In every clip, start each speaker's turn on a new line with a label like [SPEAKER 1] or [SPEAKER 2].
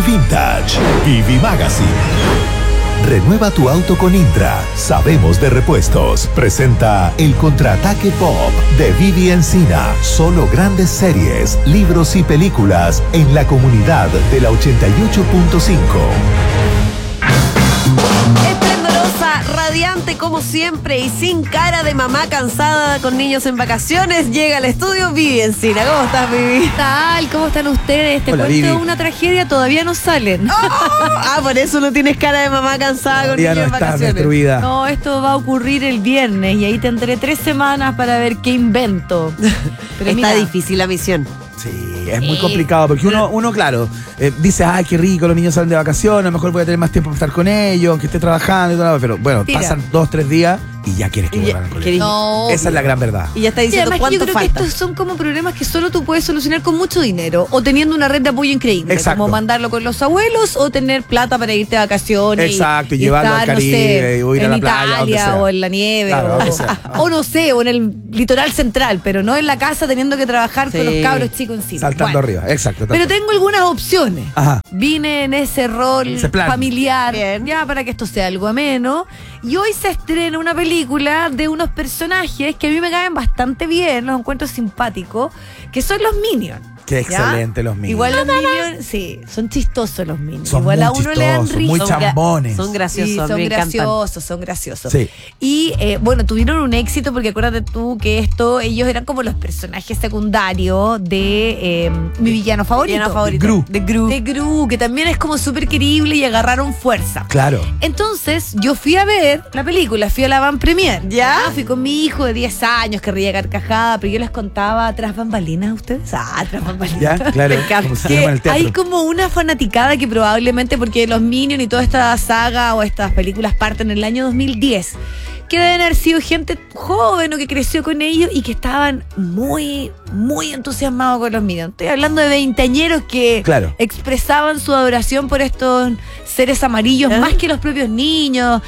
[SPEAKER 1] Vintage. Vivi Magazine. Renueva tu auto con Intra. Sabemos de repuestos. Presenta El Contraataque Pop de Vivi Encina. Solo grandes series, libros y películas en la comunidad de la 88.5.
[SPEAKER 2] Esplendorosa, radiante como siempre y sin cara de mamá cansada con niños en vacaciones, llega al estudio Vivi Encina. ¿Cómo estás, Vivi?
[SPEAKER 3] ¿Qué tal? ¿Cómo están ustedes? Te
[SPEAKER 4] Hola,
[SPEAKER 3] cuento
[SPEAKER 4] Vivi.
[SPEAKER 3] una tragedia, todavía no salen.
[SPEAKER 2] Por eso no tienes cara de mamá cansada con
[SPEAKER 4] Ya
[SPEAKER 2] niños
[SPEAKER 4] no
[SPEAKER 2] en
[SPEAKER 4] está
[SPEAKER 2] vacaciones.
[SPEAKER 4] destruida.
[SPEAKER 3] No, esto va a ocurrir el viernes y ahí tendré 3 semanas para ver qué invento. Pero
[SPEAKER 2] Está
[SPEAKER 3] mira,
[SPEAKER 2] difícil la misión.
[SPEAKER 4] Sí, es muy complicado porque uno claro, dice, ay, qué rico, los niños salen de vacaciones, a lo mejor voy a tener más tiempo para estar con ellos, aunque esté trabajando y todo, pero bueno,
[SPEAKER 3] Mentira.
[SPEAKER 4] pasan 2-3 días y ya quieres que vuelvan al colegio.
[SPEAKER 3] no.
[SPEAKER 4] Esa es la gran verdad.
[SPEAKER 2] Y ya está
[SPEAKER 3] Sí,
[SPEAKER 2] diciendo
[SPEAKER 3] además que yo
[SPEAKER 2] cuánto
[SPEAKER 3] creo
[SPEAKER 2] falta.
[SPEAKER 3] que estos son como problemas que solo tú puedes solucionar con mucho dinero o teniendo una red de apoyo increíble.
[SPEAKER 4] Exacto.
[SPEAKER 3] Como mandarlo con los abuelos o tener plata para irte de vacaciones.
[SPEAKER 4] Exacto, y llevarlo al
[SPEAKER 3] estar,
[SPEAKER 4] Caribe, o ir a
[SPEAKER 3] en
[SPEAKER 4] la playa, donde
[SPEAKER 3] Italia
[SPEAKER 4] sea.
[SPEAKER 3] o en la nieve.
[SPEAKER 4] Claro,
[SPEAKER 3] o,
[SPEAKER 4] donde sea.
[SPEAKER 3] o no sé, o en el litoral central, pero no en la casa teniendo que trabajar
[SPEAKER 2] Sí.
[SPEAKER 3] con los cabros chicos encima.
[SPEAKER 4] Saltando
[SPEAKER 3] Bueno,
[SPEAKER 4] arriba, exacto.
[SPEAKER 3] pero tengo algunas opciones.
[SPEAKER 4] Ajá.
[SPEAKER 3] Vine en ese rol
[SPEAKER 4] Ese plan.
[SPEAKER 3] familiar,
[SPEAKER 2] Bien.
[SPEAKER 3] ya para que esto sea algo ameno. Y hoy se estrena una película de unos personajes que a mí me caen bastante bien, los encuentro simpáticos, que son los Minions.
[SPEAKER 4] Qué
[SPEAKER 3] ¿ya?
[SPEAKER 4] excelente los Minions.
[SPEAKER 3] Igual los Minions, sí, son chistosos los Minions.
[SPEAKER 4] Son
[SPEAKER 3] Igual
[SPEAKER 4] muy
[SPEAKER 3] a uno le dan
[SPEAKER 4] chistosos,
[SPEAKER 3] risa.
[SPEAKER 4] muy
[SPEAKER 2] Son
[SPEAKER 4] chambones.
[SPEAKER 2] Son graciosos,
[SPEAKER 3] Sí,
[SPEAKER 2] a mí
[SPEAKER 3] son
[SPEAKER 2] me encantan.
[SPEAKER 3] graciosos, son graciosos.
[SPEAKER 4] Sí.
[SPEAKER 3] Y bueno, tuvieron un éxito porque acuérdate tú que ellos eran como los personajes secundarios de mi villano favorito.
[SPEAKER 2] Villano favorito.
[SPEAKER 4] Gru.
[SPEAKER 2] De Gru.
[SPEAKER 3] De Gru, que también es como súper querible y agarraron fuerza.
[SPEAKER 4] Claro.
[SPEAKER 3] Entonces, yo fui a ver la película, fui a la van premier.
[SPEAKER 2] ¿Ya?
[SPEAKER 3] Fui con mi hijo de 10 años que ría carcajada, pero yo les contaba tras bambalinas a ustedes. Tras bambalinas.
[SPEAKER 4] Ya, claro.
[SPEAKER 2] encanta.
[SPEAKER 4] Como si
[SPEAKER 3] Que
[SPEAKER 4] estuviéramos en el teatro.
[SPEAKER 3] hay como una fanaticada que probablemente porque los Minions y toda esta saga o estas películas parten en el año 2010, que deben haber sido gente joven o que creció con ellos y que estaban muy, muy entusiasmados con los Minions. Estoy hablando de veinteañeros que
[SPEAKER 4] Claro.
[SPEAKER 3] expresaban su adoración por estos seres amarillos
[SPEAKER 2] ¿Ah?
[SPEAKER 3] más que los propios niños,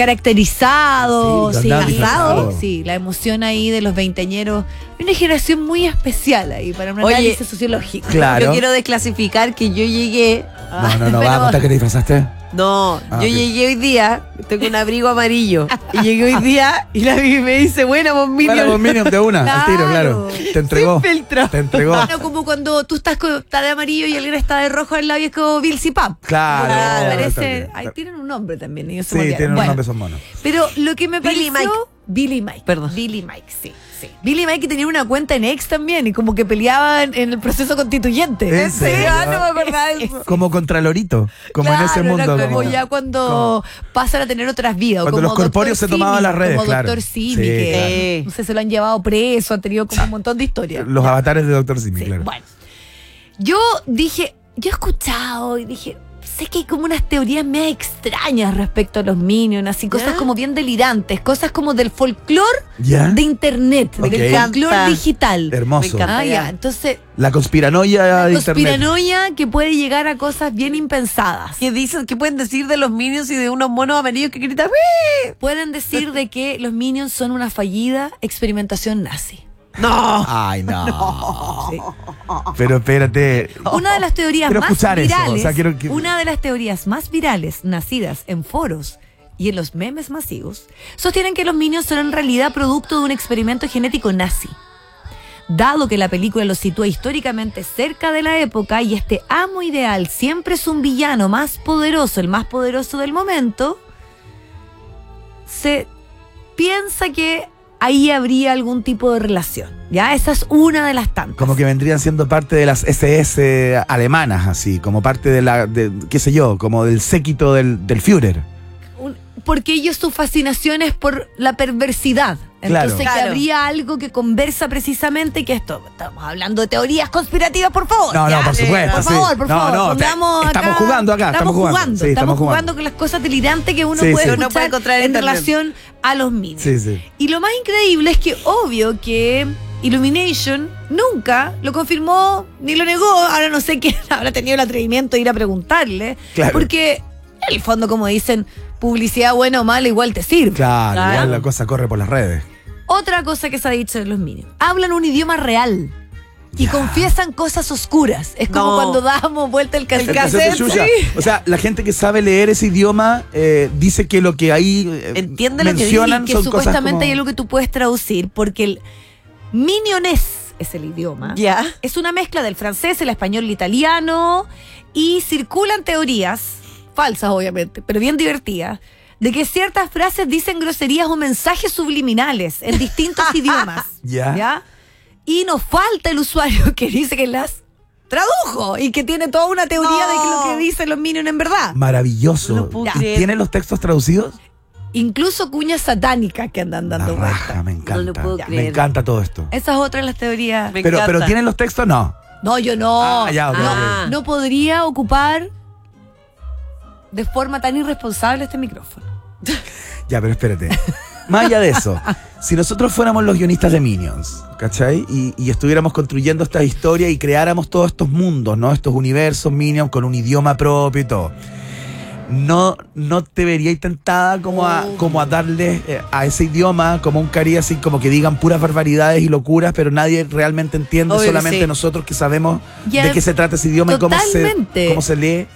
[SPEAKER 3] caracterizados,
[SPEAKER 4] Sí,
[SPEAKER 3] sí,
[SPEAKER 4] andaban disfrazados.
[SPEAKER 3] sí, la emoción ahí de los veinteañeros. Una generación muy especial ahí para un
[SPEAKER 2] Oye,
[SPEAKER 3] análisis sociológico.
[SPEAKER 4] Claro.
[SPEAKER 2] Yo quiero desclasificar que yo llegué.
[SPEAKER 4] No, ¿vas a contar que te disfrazaste?
[SPEAKER 2] No,
[SPEAKER 4] Ah,
[SPEAKER 2] yo
[SPEAKER 4] ok.
[SPEAKER 2] llegué hoy día, tengo un abrigo amarillo. Y llegué hoy día y la Vivi me dice, buena, vos
[SPEAKER 4] Bueno,
[SPEAKER 2] Minion.
[SPEAKER 4] con Minion de una, al tiro, claro.
[SPEAKER 3] Claro.
[SPEAKER 4] Te entregó.
[SPEAKER 2] Sin filtro.
[SPEAKER 4] Te entregó.
[SPEAKER 3] Bueno, como cuando tú estás de amarillo y alguien está de rojo al lado y es como Bill Pap.
[SPEAKER 4] Claro.
[SPEAKER 3] Parece, ahí tienen un nombre también. Ellos se
[SPEAKER 4] Sí,
[SPEAKER 3] me olvidaron.
[SPEAKER 4] tienen un
[SPEAKER 3] Bueno,
[SPEAKER 4] nombre, son monos.
[SPEAKER 3] pero lo que me
[SPEAKER 2] Billy
[SPEAKER 3] pareció...
[SPEAKER 2] Mike.
[SPEAKER 3] Billy Mike.
[SPEAKER 2] Perdón.
[SPEAKER 3] Billy Mike, sí. Billy Mike tenía una cuenta en X también y como que peleaban en el proceso constituyente.
[SPEAKER 4] ¿En serio?
[SPEAKER 2] No me acordaba de eso.
[SPEAKER 4] Como Contralorito, como
[SPEAKER 3] Claro,
[SPEAKER 4] en ese
[SPEAKER 3] era
[SPEAKER 4] mundo.
[SPEAKER 3] como ya cuando pasan a tener otras vidas.
[SPEAKER 4] Cuando
[SPEAKER 3] como
[SPEAKER 4] los corpóreos
[SPEAKER 3] Dr.
[SPEAKER 4] se tomaban
[SPEAKER 3] Simi,
[SPEAKER 4] las redes,
[SPEAKER 3] como
[SPEAKER 4] claro.
[SPEAKER 3] Doctor Simi,
[SPEAKER 4] Sí,
[SPEAKER 3] que
[SPEAKER 2] claro.
[SPEAKER 3] no sé, se lo han llevado preso, han tenido como un montón de historias.
[SPEAKER 4] Los avatares de Dr. Simi,
[SPEAKER 3] Sí,
[SPEAKER 4] claro.
[SPEAKER 3] bueno. Yo dije, yo he escuchado y dije, sé que hay como unas teorías medio extrañas respecto a los Minions, así cosas
[SPEAKER 2] ¿Ya?
[SPEAKER 3] como bien delirantes, cosas como del folclore
[SPEAKER 4] ¿Ya?
[SPEAKER 3] de internet,
[SPEAKER 4] Ok.
[SPEAKER 3] del
[SPEAKER 2] Me
[SPEAKER 3] folclore
[SPEAKER 2] encanta.
[SPEAKER 3] digital.
[SPEAKER 4] Hermoso.
[SPEAKER 2] Me encanta.
[SPEAKER 3] Ah,
[SPEAKER 2] Ya.
[SPEAKER 3] ya, entonces,
[SPEAKER 4] La conspiranoia de internet.
[SPEAKER 3] conspiranoia que puede llegar a cosas bien impensadas.
[SPEAKER 2] ¿Qué dicen? ¿Qué pueden decir de los Minions y de unos monos amarillos que gritan? ¡Wii!
[SPEAKER 3] Pueden decir de que los Minions son una fallida experimentación nazi.
[SPEAKER 2] No.
[SPEAKER 4] Ay, no.
[SPEAKER 3] Sí.
[SPEAKER 4] Pero espérate.
[SPEAKER 3] Una de las teorías
[SPEAKER 4] Quiero
[SPEAKER 3] más
[SPEAKER 4] escuchar eso,
[SPEAKER 3] virales,
[SPEAKER 4] o sea, quiero que-
[SPEAKER 3] una de las teorías más virales nacidas en foros y en los memes masivos sostienen que los Minions son en realidad producto de un experimento genético nazi. Dado que la película los sitúa históricamente cerca de la época y este amo ideal siempre es un villano más poderoso, el más poderoso del momento, se piensa que ahí habría algún tipo de relación. Ya, esa es una de las tantas.
[SPEAKER 4] Como que vendrían siendo parte de las SS alemanas, así, como parte qué sé yo, como del séquito del Führer.
[SPEAKER 3] Porque ellos su fascinación es por la perversidad.
[SPEAKER 4] Claro.
[SPEAKER 3] Entonces que
[SPEAKER 2] Claro.
[SPEAKER 3] habría algo que conversa precisamente que esto, estamos hablando de teorías conspirativas, por favor.
[SPEAKER 4] No,
[SPEAKER 3] ¿ya?
[SPEAKER 4] no, por supuesto.
[SPEAKER 3] Por
[SPEAKER 4] sí.
[SPEAKER 3] favor, por
[SPEAKER 4] No,
[SPEAKER 3] favor.
[SPEAKER 4] no,
[SPEAKER 3] pongamos
[SPEAKER 4] estamos
[SPEAKER 3] acá-
[SPEAKER 4] jugando acá, estamos jugando. Sí,
[SPEAKER 3] estamos jugando con las cosas delirantes que uno
[SPEAKER 4] Sí,
[SPEAKER 3] puede
[SPEAKER 4] sí.
[SPEAKER 3] escuchar
[SPEAKER 2] Uno puede encontrar en
[SPEAKER 3] en
[SPEAKER 2] internet.
[SPEAKER 3] relación a los Minions.
[SPEAKER 4] Sí, sí.
[SPEAKER 3] Y lo más increíble es que obvio que Illumination nunca lo confirmó ni lo negó. Ahora no sé quién habrá tenido el atrevimiento de ir a preguntarle.
[SPEAKER 4] Claro.
[SPEAKER 3] Porque en el fondo, como dicen, publicidad buena o mala igual te sirve.
[SPEAKER 4] Claro,
[SPEAKER 2] Claro.
[SPEAKER 4] igual la cosa corre por las redes.
[SPEAKER 3] Otra cosa que se ha dicho de los Minions. Hablan un idioma real. y confiesan cosas oscuras. Es como
[SPEAKER 2] No.
[SPEAKER 3] cuando dábamos vuelta el cassette.
[SPEAKER 4] El cassette de Xuxa.
[SPEAKER 3] Sí.
[SPEAKER 4] O sea, la gente que sabe leer ese idioma dice que lo que ahí
[SPEAKER 2] Entiende lo que
[SPEAKER 4] mencionan
[SPEAKER 3] Que
[SPEAKER 4] son
[SPEAKER 3] supuestamente
[SPEAKER 4] cosas
[SPEAKER 3] hay
[SPEAKER 4] como...
[SPEAKER 3] algo que tú puedes traducir, porque el minionés es el idioma.
[SPEAKER 2] Ya.
[SPEAKER 3] Es una mezcla del francés, el español, el italiano, y circulan teorías, falsas obviamente, pero bien divertidas, de que ciertas frases dicen groserías o mensajes subliminales en distintos idiomas.
[SPEAKER 4] Ya.
[SPEAKER 3] Y nos falta el usuario que dice que las tradujo y que tiene toda una teoría
[SPEAKER 2] No.
[SPEAKER 3] de que lo que dicen los minions en verdad.
[SPEAKER 4] Maravilloso.
[SPEAKER 2] No lo puedo
[SPEAKER 4] ¿Y
[SPEAKER 2] creer.
[SPEAKER 4] tienen los textos traducidos?
[SPEAKER 3] Incluso cuñas satánicas que andan
[SPEAKER 4] La
[SPEAKER 3] dando
[SPEAKER 4] raja,
[SPEAKER 3] vueltas.
[SPEAKER 4] me encanta.
[SPEAKER 2] No lo puedo
[SPEAKER 4] Me
[SPEAKER 2] creer.
[SPEAKER 4] encanta todo esto.
[SPEAKER 3] Esa es otra de las teorías.
[SPEAKER 2] Me
[SPEAKER 4] Pero
[SPEAKER 2] encanta.
[SPEAKER 4] ¿tienen los textos? No.
[SPEAKER 3] No, yo no.
[SPEAKER 4] Ah, ya, ok,
[SPEAKER 3] no,
[SPEAKER 2] ok.
[SPEAKER 3] no podría ocupar de forma tan irresponsable este micrófono.
[SPEAKER 4] Ya, pero espérate. Más allá de eso, si nosotros fuéramos los guionistas de Minions, ¿cachai? Y estuviéramos construyendo esta historia y creáramos todos estos mundos, ¿no? Estos universos Minions con un idioma propio y todo. No te veríais tentada como a darle a ese idioma como un cariño así, como que digan puras barbaridades y locuras, pero nadie realmente entiende,
[SPEAKER 2] Obvio que
[SPEAKER 4] solamente
[SPEAKER 2] sí.
[SPEAKER 4] nosotros que sabemos
[SPEAKER 3] Ya,
[SPEAKER 4] de qué se trata ese idioma y
[SPEAKER 3] totalmente.
[SPEAKER 4] cómo se lee.